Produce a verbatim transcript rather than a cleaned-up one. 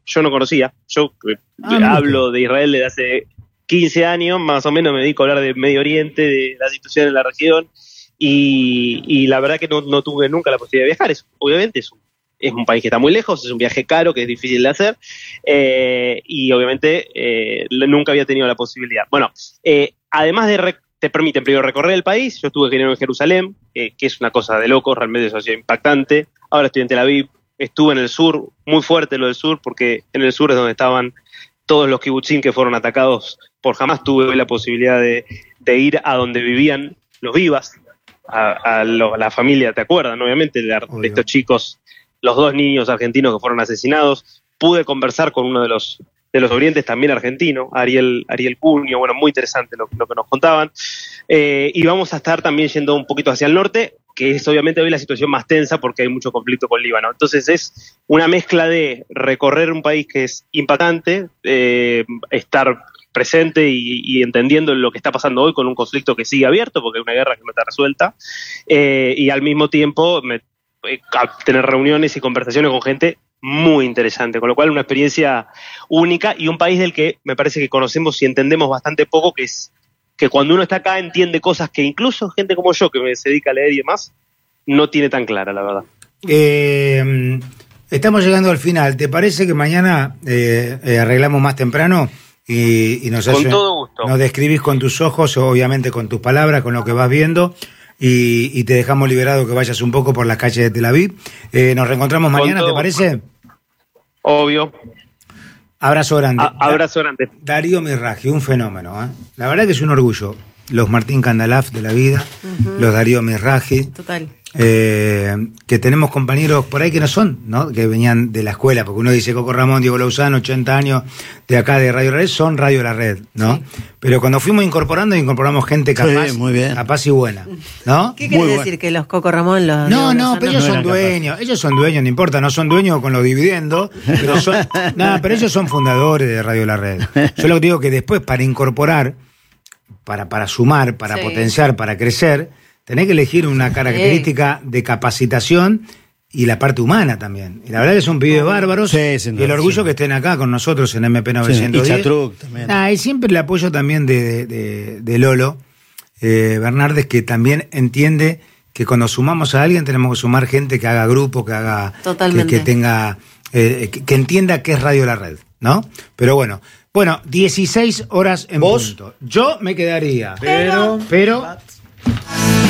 yo no conocía. Yo eh, ah, hablo de Israel desde hace quince años, más o menos me dedico a hablar de Medio Oriente, de la situación en la región, y, y la verdad que no, no tuve nunca la posibilidad de viajar. Es, obviamente es un, es un país que está muy lejos, es un viaje caro, que es difícil de hacer, eh, y obviamente eh, nunca había tenido la posibilidad. Bueno, eh, además de... Rec- te permiten primero recorrer el país. Yo estuve en Jerusalén, eh, que es una cosa de loco, realmente es una ciudad impactante. Ahora estoy en Tel Aviv, estuve en el sur, muy fuerte lo del sur, porque en el sur es donde estaban todos los kibutzim que fueron atacados por Hamás. Tuve la posibilidad de, de ir a donde vivían los vivas, a, a, lo, a la familia, ¿te acuerdan? Obviamente, de, de estos chicos, los dos niños argentinos que fueron asesinados. Pude conversar con uno de los de los orientes, también argentino, Ariel, Ariel Cuño, bueno, muy interesante lo, lo que nos contaban. Eh, y vamos a estar también yendo un poquito hacia el norte, que es obviamente hoy la situación más tensa porque hay mucho conflicto con Líbano. Entonces es una mezcla de recorrer un país que es impactante, eh, estar presente y, y entendiendo lo que está pasando hoy con un conflicto que sigue abierto, porque hay una guerra que no está resuelta, eh, y al mismo tiempo me, eh, tener reuniones y conversaciones con gente muy interesante, con lo cual una experiencia única y un país del que me parece que conocemos y entendemos bastante poco, que es que cuando uno está acá entiende cosas que incluso gente como yo, que me se dedica a leer y demás, no tiene tan clara, la verdad. Eh, estamos llegando al final. ¿Te parece que mañana eh, eh, arreglamos más temprano y, y nos, con hace, todo gusto. Nos describís con tus ojos, obviamente con tus palabras, con lo que vas viendo? Y, y te dejamos liberado que vayas un poco por las calles de Tel Aviv. Eh, nos reencontramos mañana, ¿te parece? Obvio. Abrazo grande. A, abrazo grande. Darío Mirraji, un fenómeno, ¿eh? La verdad que es un orgullo. Los Martín Kandalaf de la vida, uh-huh. Los Darío Mirraji. Total. Eh, que tenemos compañeros por ahí que no son, ¿no? Que venían de la escuela, porque uno dice Coco Ramón, Diego Lauzano, ochenta años de acá de Radio La Red, son Radio La Red, ¿no? Sí. Pero cuando fuimos incorporando, incorporamos gente capaz, sí, muy bien. capaz y buena, ¿no? ¿Qué quiere decir? Bueno. Que los Coco Ramón los... No, no, pero ellos no son dueños, capaz. Ellos son dueños, no importa, no son dueños con los dividendos, pero son, nada, pero ellos son fundadores de Radio La Red. Yo lo que digo que después para incorporar, para, para sumar, para sí. potenciar, para crecer, tenés que elegir una característica de capacitación y la parte humana también. Y la verdad que son pibes bárbaros. Sí, sí, y el orgullo sí. que estén acá con nosotros en M P novecientos diez. Sí, y Chatruc también. Ah, y siempre el apoyo también de, de, de Lolo eh, Bernardes, que también entiende que cuando sumamos a alguien tenemos que sumar gente que haga grupo, que haga... Totalmente. Que, que tenga... Eh, que, que entienda qué es Radio La Red, ¿no? Pero bueno... Bueno, dieciséis horas en ¿Vos? punto. Yo me quedaría. Pero... Pero...